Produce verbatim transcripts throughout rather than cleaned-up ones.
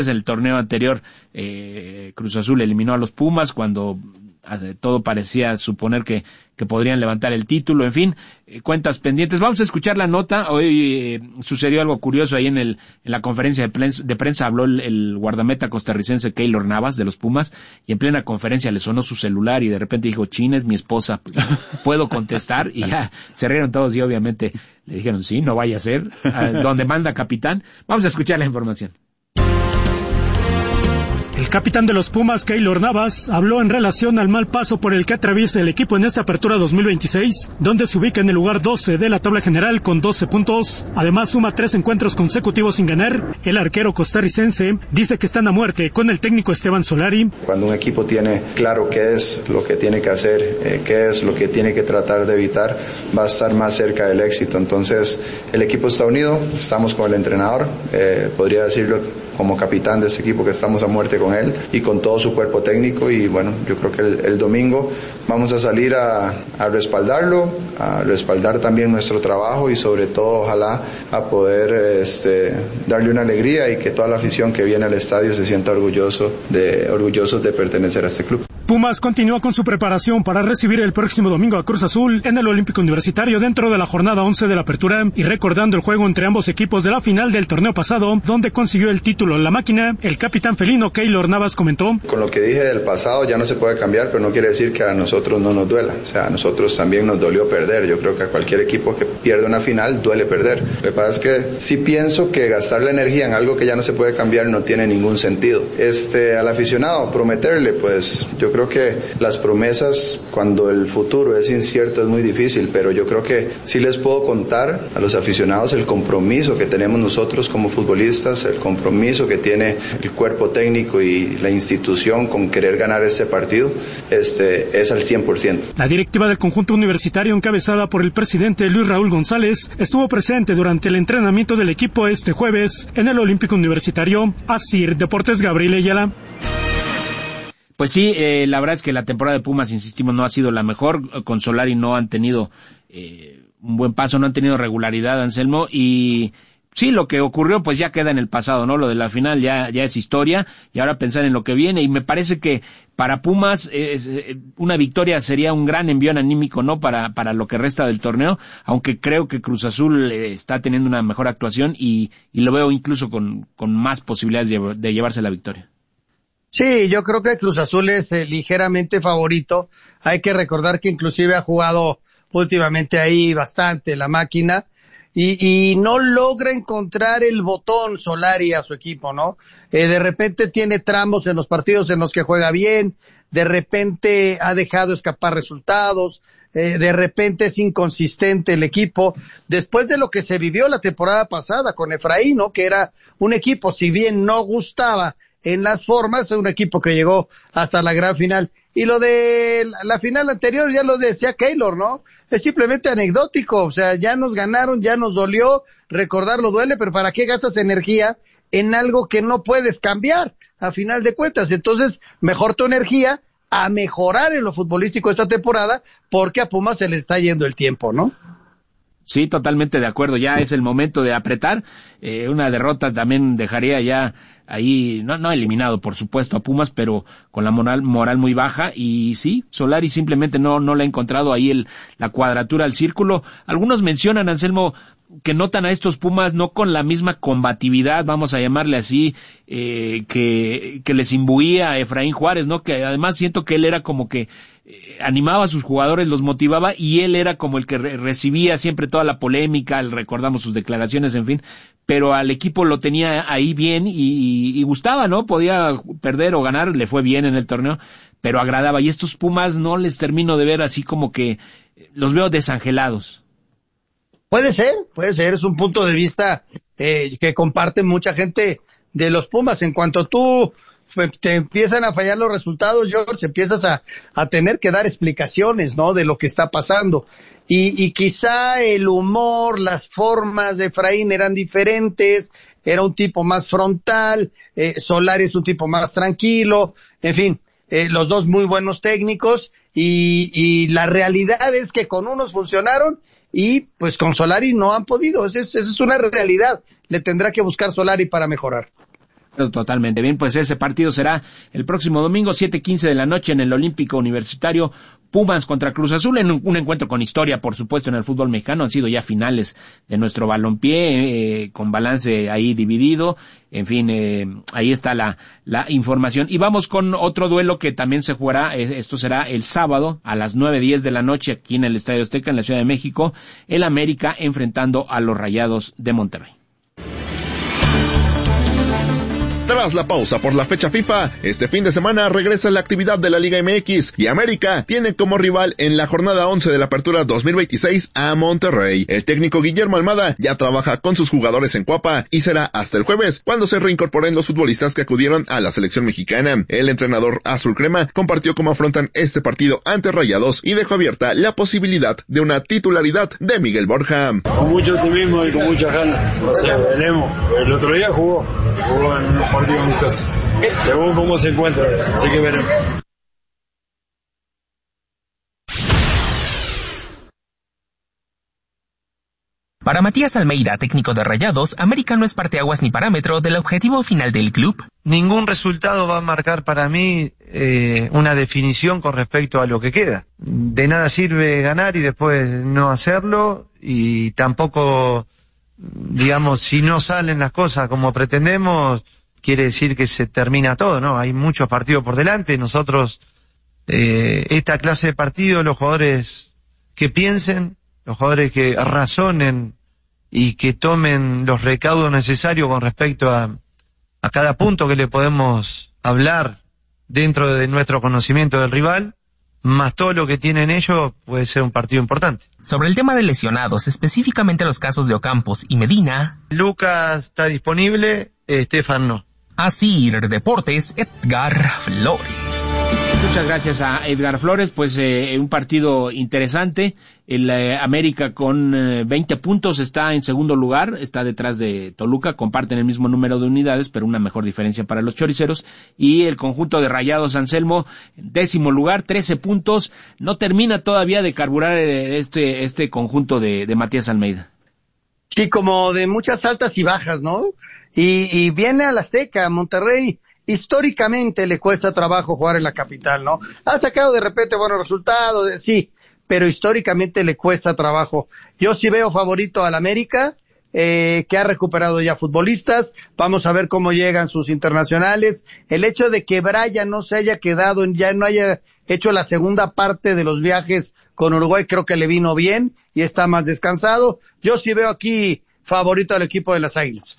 el torneo anterior, eh, Cruz Azul eliminó a los Pumas cuando todo parecía suponer que, que podrían levantar el título, en fin, eh, cuentas pendientes. Vamos a escuchar la nota. Hoy eh, sucedió algo curioso ahí en el en la conferencia de prensa, de prensa habló el, el guardameta costarricense Keylor Navas de los Pumas, y en plena conferencia le sonó su celular y de repente dijo, China es mi esposa, ¿puedo contestar? Y ya se rieron todos y obviamente le dijeron, sí, no vaya a ser, donde manda capitán. Vamos a escuchar la información. El capitán de los Pumas, Keylor Navas, habló en relación al mal paso por el que atraviesa el equipo en esta apertura dos mil veintiséis, donde se ubica en el lugar doce de la tabla general con doce puntos. Además, suma tres encuentros consecutivos sin ganar. El arquero costarricense dice que están a muerte con el técnico Esteban Solari. Cuando un equipo tiene claro qué es lo que tiene que hacer, eh, qué es lo que tiene que tratar de evitar, va a estar más cerca del éxito. Entonces, el equipo está unido, estamos con el entrenador, eh, podría decirlo como capitán de este equipo que estamos a muerte con él y con todo su cuerpo técnico, y bueno, yo creo que el, el domingo vamos a salir a, a respaldarlo, a respaldar también nuestro trabajo y sobre todo ojalá a poder este, darle una alegría y que toda la afición que viene al estadio se sienta orgulloso de, orgullosos de pertenecer a este club. Pumas continúa con su preparación para recibir el próximo domingo a Cruz Azul en el Olímpico Universitario dentro de la jornada once de la apertura, y recordando el juego entre ambos equipos de la final del torneo pasado, donde consiguió el título La Máquina, el capitán felino Keylor Navas comentó: con lo que dije del pasado ya no se puede cambiar, pero no quiere decir que a nosotros no nos duela. O sea, a nosotros también nos dolió perder. Yo creo que a cualquier equipo que pierde una final duele perder. Lo que pasa es que sí pienso que gastar la energía en algo que ya no se puede cambiar no tiene ningún sentido. Este, al aficionado, prometerle, pues yo creo que las promesas cuando el futuro es incierto es muy difícil, pero yo creo que sí les puedo contar a los aficionados el compromiso que tenemos nosotros como futbolistas, el compromiso que tiene el cuerpo técnico y la institución con querer ganar este partido, este, es al cien por ciento. La directiva del conjunto universitario, encabezada por el presidente Luis Raúl González, estuvo presente durante el entrenamiento del equipo este jueves en el Olímpico Universitario. Asir Deportes, Gabriel Ayala. Pues sí, eh, la verdad es que la temporada de Pumas, insistimos, no ha sido la mejor. Con Solari no han tenido eh, un buen paso, no han tenido regularidad, Anselmo, y sí, lo que ocurrió pues ya queda en el pasado, ¿no? Lo de la final ya ya es historia, y ahora pensar en lo que viene, y me parece que para Pumas eh, eh, una victoria sería un gran envión anímico, ¿no? Para para lo que resta del torneo, aunque creo que Cruz Azul eh, está teniendo una mejor actuación y, y lo veo incluso con, con más posibilidades de, de llevarse la victoria. Sí, yo creo que Cruz Azul es eh, ligeramente favorito. Hay que recordar que inclusive ha jugado últimamente ahí bastante La Máquina y, y no logra encontrar el botón Solari a su equipo, ¿no? Eh, de repente tiene tramos en los partidos en los que juega bien, de repente ha dejado escapar resultados, eh, de repente es inconsistente el equipo. Después de lo que se vivió la temporada pasada con Efraín, ¿no? Que era un equipo, si bien no gustaba en las formas, es un equipo que llegó hasta la gran final. Y lo de la final anterior, ya lo decía Keylor, ¿no? Es simplemente anecdótico, o sea, ya nos ganaron, ya nos dolió, recordarlo duele, pero ¿para qué gastas energía en algo que no puedes cambiar, a final de cuentas? Entonces, mejor tu energía a mejorar en lo futbolístico esta temporada, porque a Pumas se le está yendo el tiempo, ¿no? Sí, totalmente de acuerdo, ya es el momento de apretar. Eh, una derrota también dejaría ya ahí, no, no eliminado por supuesto a Pumas, pero con la moral, moral muy baja, y sí, Solari simplemente no, no le ha encontrado ahí el, la cuadratura al círculo. Algunos mencionan, Anselmo, que notan a estos Pumas no con la misma combatividad, vamos a llamarle así, eh, que, que les imbuía a Efraín Juárez, ¿no? Que además siento que él era como que eh, animaba a sus jugadores, los motivaba, y él era como el que re- recibía siempre toda la polémica, recordamos sus declaraciones, en fin, pero al equipo lo tenía ahí bien y, y, y gustaba, ¿no? Podía perder o ganar, le fue bien en el torneo, pero agradaba, y estos Pumas no les termino de ver así como que los veo desangelados. Puede ser, puede ser, es un punto de vista eh, que comparte mucha gente de los Pumas. En cuanto tú te empiezan a fallar los resultados, George, empiezas a, a tener que dar explicaciones, ¿no? De lo que está pasando. Y, y quizá el humor, las formas de Efraín eran diferentes, era un tipo más frontal, eh, Solari es un tipo más tranquilo, en fin, eh, los dos muy buenos técnicos, y, y la realidad es que con unos funcionaron y pues con Solari no han podido. Esa es, esa es una realidad. Le tendrá que buscar Solari para mejorar. Totalmente bien, pues ese partido será el próximo domingo, siete quince de la noche en el Olímpico Universitario, Pumas contra Cruz Azul, en un, un encuentro con historia, por supuesto, en el fútbol mexicano. Han sido ya finales de nuestro balompié, eh, con balance ahí dividido. En fin, eh, ahí está la, la información. Y vamos con otro duelo que también se jugará, eh, esto será el sábado a las nueve diez de la noche aquí en el Estadio Azteca, en la Ciudad de México, el América enfrentando a los Rayados de Monterrey. Tras la pausa por la fecha FIFA, este fin de semana regresa la actividad de la Liga M X y América tiene como rival en la jornada once de la Apertura dos mil veintiséis a Monterrey. El técnico Guillermo Almada ya trabaja con sus jugadores en Cuapa y será hasta el jueves cuando se reincorporen los futbolistas que acudieron a la selección mexicana. El entrenador azul crema compartió cómo afrontan este partido ante Rayados y dejó abierta la posibilidad de una titularidad de Miguel Borja. Con mucho optimismo y con muchas ganas. O sea, veremos. El otro día jugó, jugó en un partido amistoso. Según cómo se encuentra, así que veremos. Para Matías Almeida, técnico de Rayados, América no es parteaguas ni parámetro del objetivo final del club. Ningún resultado va a marcar para mí eh, una definición con respecto a lo que queda. De nada sirve ganar y después no hacerlo, y tampoco, digamos, si no salen las cosas como pretendemos, quiere decir que se termina todo, ¿no? Hay muchos partidos por delante. Nosotros, eh, esta clase de partidos, los jugadores que piensen, los jugadores que razonen y que tomen los recaudos necesarios con respecto a, a cada punto que le podemos hablar dentro de nuestro conocimiento del rival, más todo lo que tienen ellos, puede ser un partido importante. Sobre el tema de lesionados, específicamente los casos de Ocampos y Medina. Lucas está disponible, Estefan no. Asir Deportes, Edgar Flores. Muchas gracias a Edgar Flores, pues eh, un partido interesante. El eh, América con eh, veinte puntos está en segundo lugar, está detrás de Toluca, comparten el mismo número de unidades, pero una mejor diferencia para los choriceros. Y el conjunto de Rayados Anselmo, décimo lugar, trece puntos. No termina todavía de carburar eh, este este conjunto de, de Matías Almeida. Sí, como de muchas altas y bajas, ¿no? Y, y viene al Azteca, Monterrey. Históricamente le cuesta trabajo jugar en la capital, ¿no? Ha sacado de repente buenos resultados, sí, pero históricamente le cuesta trabajo. Yo sí veo favorito al América, eh, que ha recuperado ya futbolistas. Vamos a ver cómo llegan sus internacionales. El hecho de que Bryan no se haya quedado, ya no haya hecho la segunda parte de los viajes con Uruguay, creo que le vino bien y está más descansado. Yo sí veo aquí favorito al equipo de las Águilas.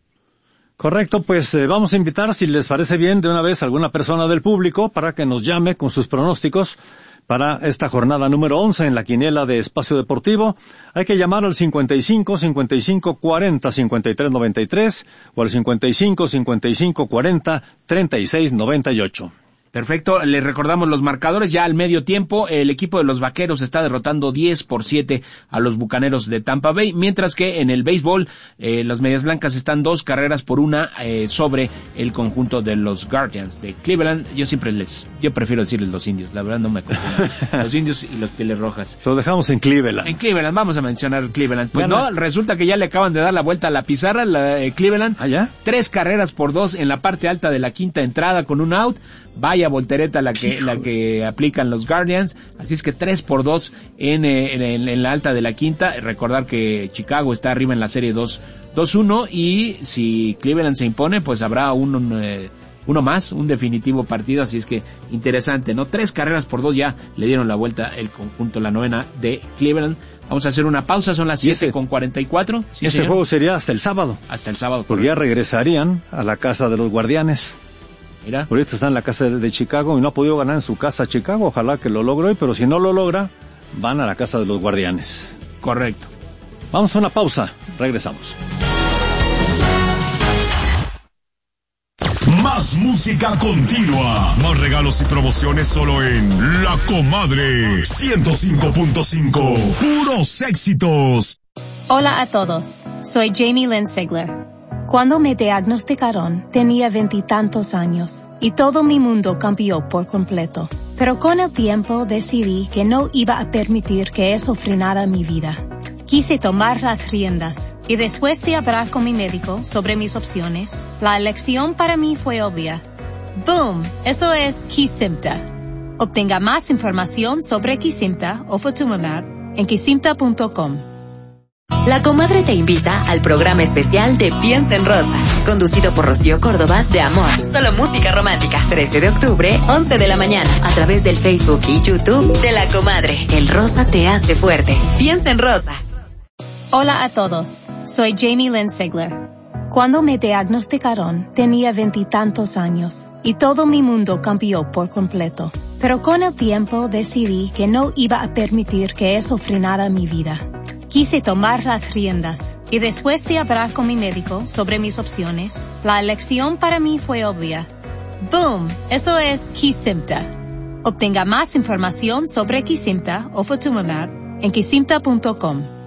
Correcto, pues eh, vamos a invitar, si les parece bien, de una vez a alguna persona del público para que nos llame con sus pronósticos para esta jornada número once en la quiniela de Espacio Deportivo. Hay que llamar al cincuenta y cinco, cincuenta y cinco, cuarenta, cincuenta y tres, noventa y tres o al cincuenta y cinco, cincuenta y cinco, cuarenta, treinta y seis, noventa y ocho. Perfecto, les recordamos los marcadores ya al medio tiempo. El equipo de los Vaqueros está derrotando diez por siete a los Bucaneros de Tampa Bay, mientras que en el béisbol eh, las Medias Blancas están dos carreras por una eh, sobre el conjunto de los Guardians de Cleveland. Yo siempre les, yo prefiero decirles los Indios, la verdad no me acuerdo. Los Indios y los Pieles Rojas. Lo dejamos en Cleveland. En Cleveland, vamos a mencionar Cleveland. Pues Gana. No, resulta que ya le acaban de dar la vuelta a la pizarra, la, eh, Cleveland. ¿Allá? Tres carreras por dos en la parte alta de la quinta entrada con un out. Vaya voltereta la que la que aplican los Guardians, así es que tres por dos en, en, en la alta de la quinta. Recordar que Chicago está arriba en la serie dos uno y si Cleveland se impone, pues habrá un, un eh, uno más, un definitivo partido, así es que interesante, ¿no? Tres carreras por dos ya le dieron la vuelta el conjunto, la novena de Cleveland. Vamos a hacer una pausa, son las siete con cuarenta y cuatro. Sí, ese señor. Juego sería hasta el sábado. Hasta el sábado. Porque ya regresarían a la casa de los Guardianes. Mira. Ahorita está en la casa de, de Chicago y no ha podido ganar en su casa Chicago. Ojalá que lo logre hoy, pero si no lo logra, van a la casa de los Guardianes. Correcto. Vamos a una pausa. Regresamos. Más música continua. Más regalos y promociones solo en La Comadre ciento cinco punto cinco. Puros éxitos. Hola a todos. Soy Jamie Lynn Sigler. Cuando me diagnosticaron, tenía veintitantos años y todo mi mundo cambió por completo. Pero con el tiempo decidí que no iba a permitir que eso frenara mi vida. Quise tomar las riendas y después de hablar con mi médico sobre mis opciones, la elección para mí fue obvia. ¡Boom! Eso es Kesimpta. Obtenga más información sobre Kesimpta o Ofatumumab en kesimpta punto com. La Comadre te invita al programa especial de Piensa en Rosa, conducido por Rocío Córdoba de Amor. Solo música romántica. trece de octubre, once de la mañana, a través del Facebook y YouTube de La Comadre. El rosa te hace fuerte. Piensa en Rosa. Hola a todos, soy Jamie Lynn Sigler. Cuando me diagnosticaron, tenía veintitantos años y todo mi mundo cambió por completo. Pero con el tiempo decidí que no iba a permitir que eso frenara mi vida. Quise tomar las riendas y después de hablar con mi médico sobre mis opciones, la elección para mí fue obvia. ¡Boom! Eso es Kesimpta. Obtenga más información sobre Kesimpta o Ofatumumab en kesimpta punto com.